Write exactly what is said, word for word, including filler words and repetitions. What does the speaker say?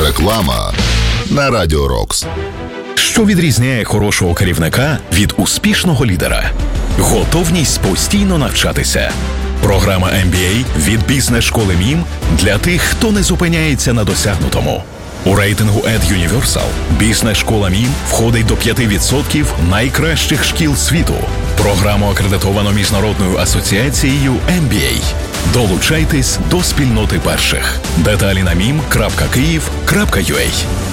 Реклама на Радіо Рокс. Що відрізняє хорошого керівника від успішного лідера? Готовність постійно навчатися. Програма ем бі ей від бізнес-школи МІМ для тих, хто не зупиняється на досягнутому. У рейтингу EdUniversal бізнес-школа МІМ входить до п'ять відсотків найкращих шкіл світу. Програму акредитовано Міжнародною асоціацією ем бі ей. Долучайтесь до спільноти перших. Деталі на мім крапка київ крапка ю а.